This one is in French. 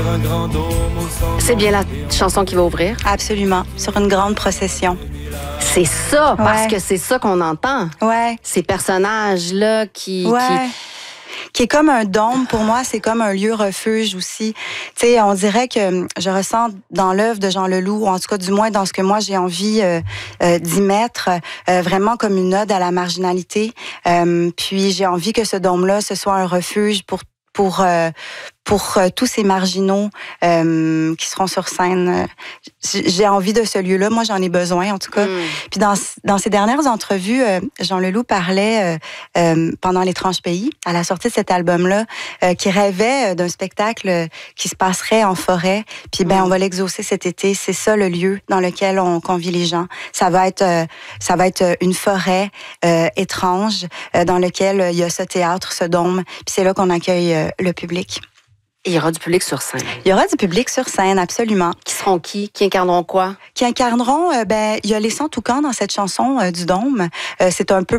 C'est bien la chanson qui va ouvrir? Absolument, sur une grande procession. C'est ça, parce que c'est ça qu'on entend. Ouais. Ces personnages-là qui est comme un dôme, pour moi, c'est comme un lieu refuge aussi. Tu sais, on dirait que je ressens dans l'œuvre de Jean Leloup, ou en tout cas du moins dans ce que moi j'ai envie d'y mettre, vraiment comme une ode à la marginalité. Puis j'ai envie que ce dôme-là, ce soit un refuge pour tous ces marginaux qui seront sur scène. J'ai envie de ce lieu-là. Moi, j'en ai besoin, en tout cas. Puis dans ces dernières entrevues, Jean Leloup parlait pendant l'Étrange Pays, à la sortie de cet album-là, qui rêvait d'un spectacle qui se passerait en forêt. Puis on va l'exaucer cet été. C'est ça le lieu dans lequel on convie les gens. Ça va être une forêt étrange dans lequel il y a ce théâtre, ce dôme. Puis c'est là qu'on accueille le public. Et il y aura du public sur scène. Il y aura du public sur scène, absolument. Qui seront qui? Qui incarneront quoi? Qui incarneront, il y a les Sants Toucans dans cette chanson du Dôme. C'est un peu